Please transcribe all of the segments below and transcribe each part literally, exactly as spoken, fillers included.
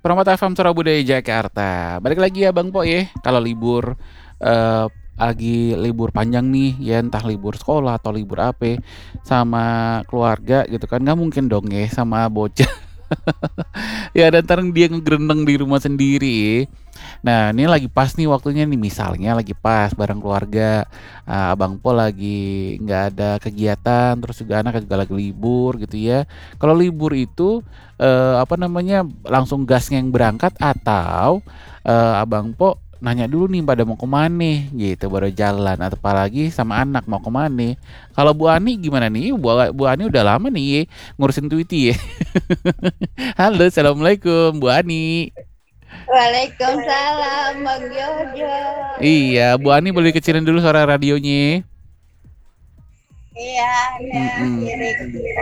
Permata F M Suara Budaya Jakarta. Balik lagi ya Bang Po ya. Kalau libur eh, lagi libur panjang nih ya, entah libur sekolah atau libur apa sama keluarga gitu kan, nggak mungkin dong ya sama bocah. Ya dan ntar dia ngegrendeng di rumah sendiri. Nah, ini lagi pas nih waktunya nih, misalnya lagi pas bareng keluarga, ah, Abang Po lagi nggak ada kegiatan, terus juga anak juga lagi libur gitu ya. Kalau libur itu eh, apa namanya, langsung gasnya yang berangkat atau eh, Abang Po nanya dulu nih pada mau kemana gitu baru jalan, atau apalagi sama anak mau kemana. Kalau Bu Ani gimana nih? Bu, Bu Ani udah lama nih ngurusin Tweety ya. Halo, assalamualaikum Bu Ani. Waalaikumsalam Bang Jojo. Iya, Bu Ani boleh kecilin dulu suara radionya. Iya, ada Mm-mm. kiri.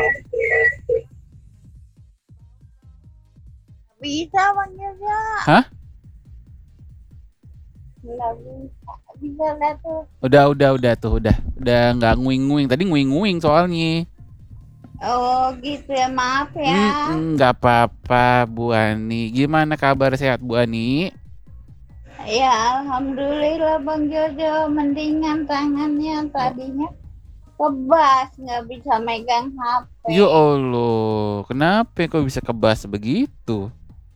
Bisa Bang Jojo. Hah? Nggak bisa. Bisa lah tuh. Udah, udah, udah tuh, udah, udah nggak nguing-nguing. Tadi nguing-nguing soalnya. Oh gitu ya, maaf ya. Mm-mm, nggak apa-apa, Bu Ani. Gimana kabar, sehat Bu Ani? Ya Alhamdulillah Bang Jojo. Mendingan tangannya Oh, tadinya kebas. Nggak bisa megang H P. ya Allah, kenapa kok bisa kebas begitu?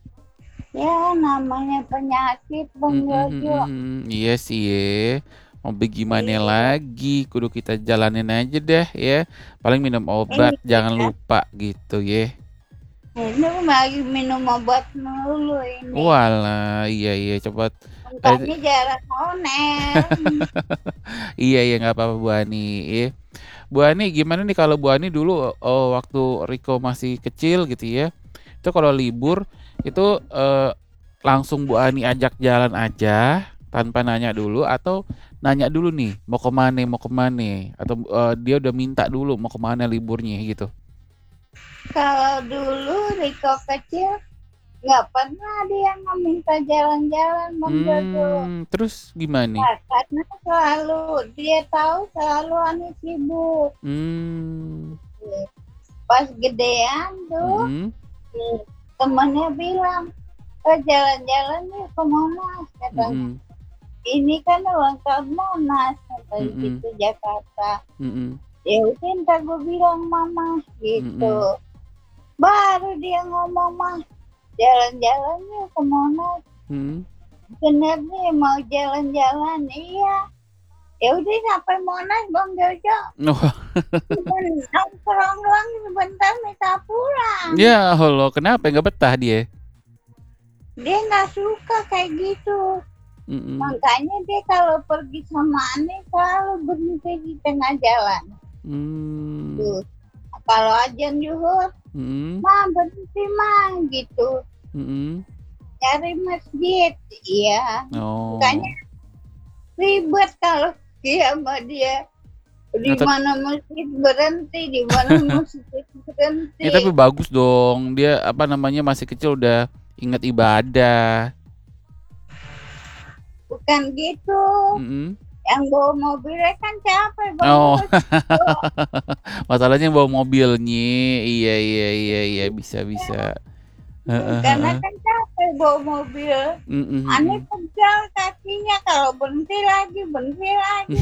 Ya namanya penyakit Bang Jojo. Mm-mm, iya sih ya. Mau bagaimana Iya. lagi? Kudu kita jalanin aja deh ya. Paling minum obat, jangan Iya. lupa gitu ya. Ini lagi minum obat mulu ini. Walah, iya iya coba. Eh, Makanya jarang oner. iya iya nggak apa-apa Bu Ani. Iya. Bu Ani gimana nih kalau Bu Ani dulu oh, waktu Riko masih kecil gitu ya. Itu kalau libur itu eh, langsung Bu Ani ajak jalan aja tanpa nanya dulu, atau nanya dulu nih mau kemana mau kemana, atau eh, dia udah minta dulu mau kemana liburnya gitu. Kalau dulu Riko kecil nggak pernah dia meminta jalan-jalan Bang Jojo. Hmm, terus gimana nih? Nah, karena selalu dia tahu selalu Ani sibuk. Hmm, Pas gedean tuh mm-mm, temennya bilang, "Eh, jalan-jalan yuk ke Monas," katanya. mm-mm, Ini kan ulang tahun Monas katanya mm-mm, gitu Jakarta. mm-mm, Ya udah ntar gue bilang mama gitu. mm-mm, Baru dia ngomong mah jalan-jalan yuk ke Monas. mm-mm. Bener nih mau jalan-jalan, iya. Ya udah sampai Monas Bang Jojo. Wah, Cuman nongkrong doang sebentar minta pulang. ya Allah, kenapa nggak betah dia? Dia nggak suka kayak gitu. Mm-mm, Makanya dia kalau pergi sama Ani selalu berhenti di tengah jalan. mm, Tuh. Kalau ajan yuhur, mm-mm, mah berhenti mah gitu. mm-mm. Cari masjid, iya. Makanya Oh, ribet kalau dia sama dia. Di ya, ta- mana masjid berhenti, di mana masjid ya, berhenti. tapi bagus dong. Dia apa namanya masih kecil udah ingat ibadah. Bukan gitu. Mm-mm. Yang bawa mobilnya kan capek Bang Oh, Jojo. masalahnya bawa mobilnya. Iya iya iya iya bisa bisa. Heeh, Karena heeh. kan capek bawa mobil. Mm-mm, Aneh mm-mm. pegal kakinya kalau berhenti lagi, berhenti lagi.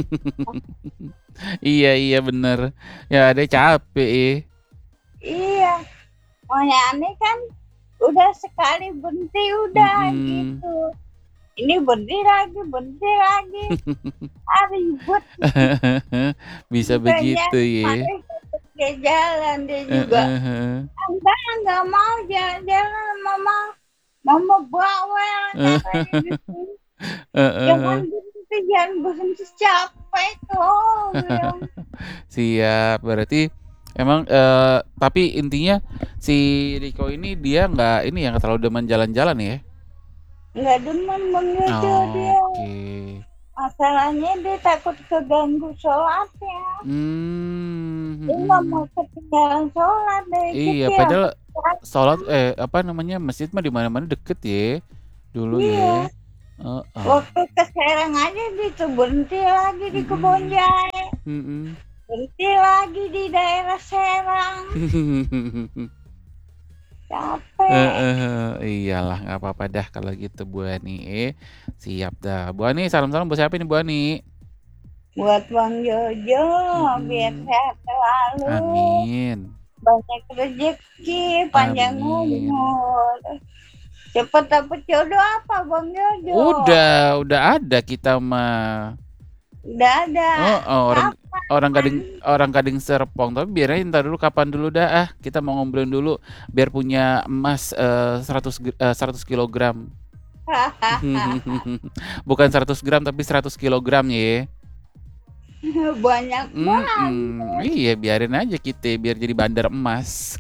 Iya iya bener. Ya ada capek ya. Iya, makanya aneh kan udah sekali berhenti udah Mm-mm. gitu. Ini berhenti lagi, berhenti lagi. Ah, ribut. Bisa Banyak begitu ya. makanya dia jalan dia juga. Heeh, Enggak, enggak mau jalan-jalan, mama. Mama bawel heeh. katanya gitu. Jangan Heeh. berhenti, jangan berhenti capek tuh. Bilang. Siap, berarti emang eh, tapi intinya si Riko ini dia nggak ini yang terlalu demen jalan-jalan ya. Nggak demen Bang Jojo dia. Oke. Masalahnya dia takut keganggu sholatnya. Hmm, hmm, Dia hmm, nggak hmm. mau ketinggalan sholat dari Iya, kecil. padahal sholat eh apa namanya masjid mah di mana-mana deket ya dulu Iya. ya. Heeh. Waktu ke Serang aja gitu berhenti lagi di Kebon Mm-mm. Jaya. Mm-mm. Berhenti lagi di daerah Serang. Capek Heeh, iyalah nggak apa-apa dah kalau gitu Bu Ani. Eh, siap dah. Bu Ani, salam-salam buat siapa ini Bu Ani? Buat Bang Jojo, biar Mm-mm. sehat selalu, Amin. banyak rezeki, panjang Amin. umur. Cepet dapet jodoh apa Bang Jojo? Udah, udah ada kita mah. Udah ada. Oh, oh, orang Kapan? orang Gading orang Gading Serpong, tapi biar aja ntar dulu kapan dulu dah ah. Kita mau ngobrolin dulu biar punya emas eh, seratus gr- eh, seratus kilogram. Bukan seratus gram tapi seratus kilogram ya. Banyak banget. Mm-mm. Iya, biarin aja kita biar jadi bandar emas.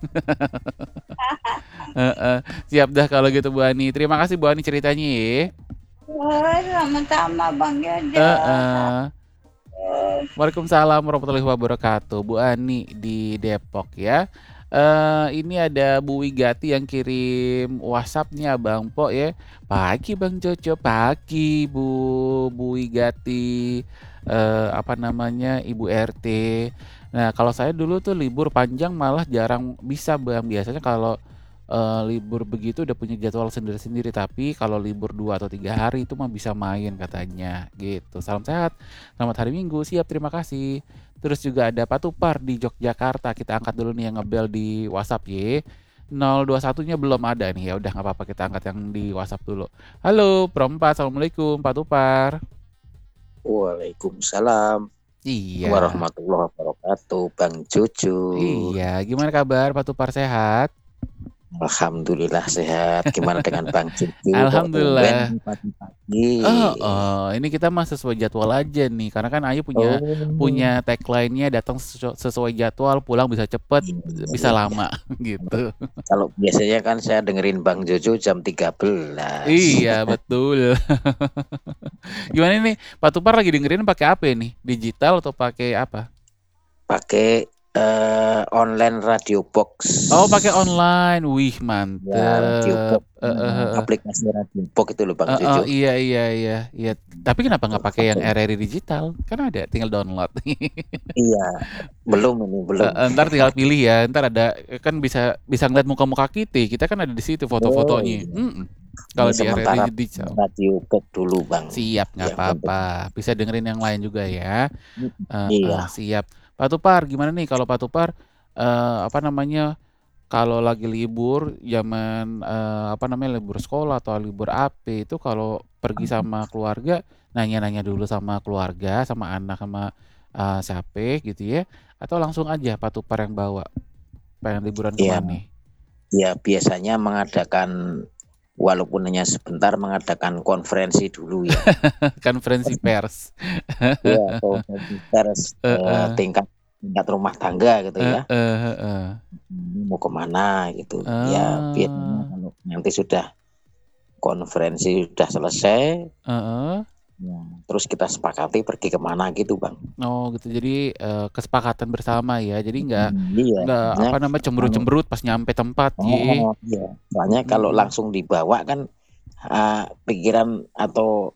Heeh. Siap dah kalau gitu Bu Ani. Terima kasih Bu Ani ceritanya ya. Oh, sama-sama Bang Jojo. Heeh. Waalaikumsalam warahmatullahi wabarakatuh. Bu Ani di Depok ya. Eh ini ada Bu Wigati yang kirim WhatsApp-nya Bang Po ya. Pagi Bang Jojo, pagi Bu Bu Wigati. Eh apa namanya Ibu R T. Nah, kalau saya dulu tuh libur panjang malah jarang bisa Bang. Biasanya kalau eh, libur begitu udah punya jadwal sendiri-sendiri, tapi kalau libur dua atau tiga hari itu mah bisa main katanya gitu. Salam sehat. Selamat hari Minggu, siap terima kasih. Terus juga ada Pak Tupar di Yogyakarta. Kita angkat dulu nih yang ngebel di WhatsApp ya. nol dua satu-nya belum ada nih. Ya udah nggak apa-apa kita angkat yang di WhatsApp dulu. Halo, Perempat. Assalamualaikum, Pak Tupar. Waalaikumsalam Iya. warahmatullahi wabarakatuh, Bang Jojo. Iya, gimana kabar Pak Tupar sehat? Alhamdulillah sehat. Gimana dengan Bang Jojo? Kok Alhamdulillah. tumben pagi-pagi? Oh, oh, ini kita mah sesuai jadwal aja nih. Karena kan Ayu punya Oh, punya tagline-nya datang sesu- sesuai jadwal, pulang bisa cepet, iya, bisa iya. lama gitu. Kalau biasanya kan saya dengerin Bang Jojo jam tiga belas. Iya, betul. Gimana nih? Pak Tupar lagi dengerin pakai apa nih? Digital atau pakai apa? Pakai eh, online radio box. Oh, pakai online. Wih, Ya, radio mantep. box. Eh, eh, Nah, eh, eh. aplikasi radio box itu loh Bang Eh, eh, Jojo. iya, iya, iya, iya. Tapi kenapa nggak pakai yang Pakai. R R I digital? Kan ada, tinggal download. Iya, belum ini belum. Eh, eh, ntar tinggal pilih ya. Ntar ada kan bisa bisa ngeliat muka-muka kita. Kita kan ada di situ Oh foto-fotonya. iya. Mm-mm. Ini Kalau di R R I sementara digital. radio box dulu Bang. Siap, nggak Yang penting. apa-apa. Bisa dengerin yang lain juga ya. Eh, Iya. eh, siap. Pak Tupar, gimana nih kalau Pak Tupar eh, apa namanya? Kalau lagi libur, zaman eh, apa namanya libur sekolah atau libur A P itu kalau pergi sama keluarga, nanya-nanya dulu sama keluarga, sama anak, sama eh, siapa gitu ya, atau langsung aja Pak Tupar yang bawa, pengen liburan Iya, kemana nih? ya biasanya mengadakan walaupun hanya sebentar mengadakan konferensi dulu ya. Konferensi pers. Ya, konferensi pers Eh, eh, eh, tingkat tingkat rumah tangga gitu eh, ya. eh, eh, eh. Ini mau kemana gitu. Ya biasanya Ah, kalau nanti sudah konferensi sudah selesai, eh, eh. ya, terus kita sepakati pergi kemana gitu Bang. Oh gitu. Jadi eh, kesepakatan bersama ya. Jadi nggak Hmm, Iya, nggak soalnya apa namanya kalau cemberut-cemberut pas nyampe tempat ye. oh iya, soalnya kalau Mm-mm. langsung dibawa kan ah, pikiran atau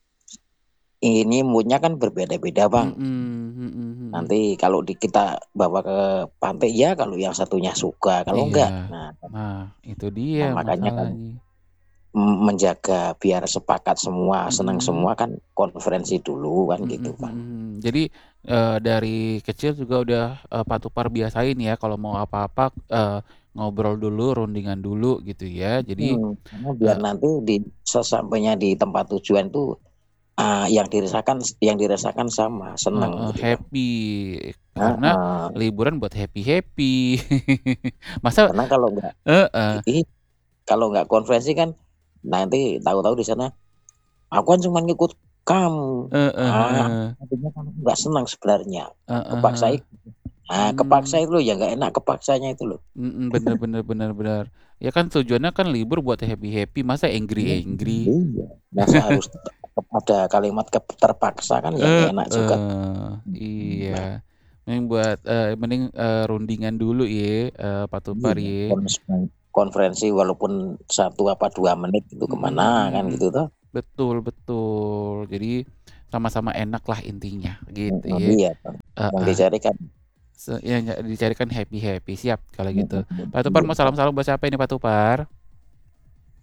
ini moodnya kan berbeda-beda Bang. Mm-mm, mm-mm, mm-mm. Nanti kalau di, kita bawa ke pantai ya kalau yang satunya suka, kalau enggak, Iya. nah, Nah, itu nah dia makanya kan masalahnya. m- menjaga biar sepakat semua, senang Mm-mm. semua kan konferensi dulu kan Mm-mm, gitu Bang. mm-mm. Jadi eh, dari kecil juga udah eh, Pak Tupar biasain ya kalau mau apa-apa eh, ngobrol dulu, rundingan dulu gitu ya. Jadi Hmm, karena biar eh, nanti di sesampainya di tempat tujuan tuh ah, yang dirasakan yang dirasakan sama, eh, senang eh, gitu Bang. happy Ah, karena ah. liburan buat happy-happy. Masa Karena kalau enggak eh, eh, ih, kalau enggak konferensi kan nanti tahu-tahu di sana aku kan cuma ngikut kamu. eh, eh, Ah, eh, artinya kamu nggak senang sebenarnya. eh, eh, Kepaksa eh. itu. Nah, kepaksa Hmm. itu loh ya nggak enak kepaksanya itu loh. Mm-mm, bener bener bener bener. Ya kan tujuannya kan libur buat happy happy, masa angry Iya, angry. iya. Masa harus ada kalimat ke- terpaksa kan ya nggak Eh, enak juga. eh, Nah, iya. Mending buat eh, mending eh, rundingan dulu ya, eh, Pak Tupar iya. ya. Kon- Konferensi walaupun satu apa dua menit itu Mm, kemana mm, kan mm. gitu toh. Betul betul. Jadi sama-sama enak lah intinya, gitu Mm, ya. Iya, Bang. Eh, Yang eh. dicari kan. Se- yang ya, dicarikan happy happy siap kalau Mm, gitu. mm, Pak Tupar iya, mau Bang. salam-salam buat siapa ini Pak Tupar?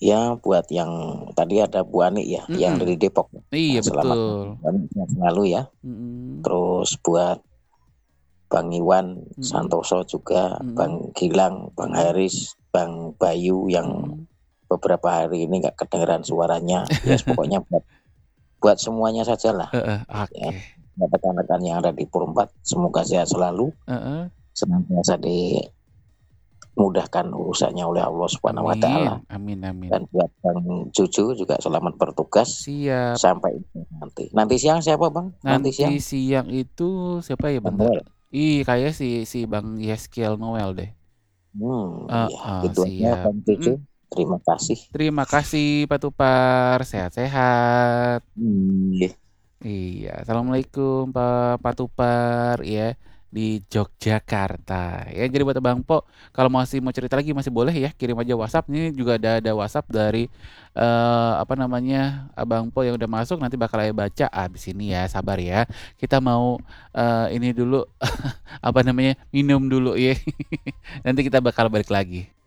Ya buat yang tadi ada Bu Ani ya, yang Mhm. dari Depok. Iya, Nah, selamat betul. Bu Ani sehat selalu ya. Mhm. Terus buat Bang Iwan Mhm. Santoso juga, Mhm. Bang Gilang, Bang Mhm. Haris, Bang Bayu yang Mhm. beberapa hari ini nggak kedengeran suaranya. Ya yes, pokoknya buat buat semuanya sajalah. Heeh, Ya, oke. buat rekan-rekan yang ada di Pur empat, semoga sehat selalu, Heeh. senantiasa dimudahkan urusannya oleh Allah Subhanahu wa taala. Amin, amin amin. Dan buat Bang Juju juga selamat bertugas. Siap. Sampai nanti. Nanti siang siapa Bang? Nanti Nanti siang? siang itu siapa ya, Bang bentar. Noel. Ih, kayaknya si si Bang Yeskiel Noel deh. Hmm, iya. Heeh, Itu aja siap. Bang Mhm. Juju. Terima kasih. Terima kasih Pak Tupar, sehat-sehat. Iya. Iya, assalamualaikum Pak Pak Tupar ya di Yogyakarta. Ya jadi buat Bang Po, kalau masih mau cerita lagi masih boleh ya, kirim aja WhatsApp. Ini juga ada ada WhatsApp dari eh, apa namanya Abang Po yang udah masuk, nanti bakal saya baca abis ini ya, sabar ya. Kita mau eh, ini dulu apa namanya minum dulu ya. Nanti kita bakal balik lagi.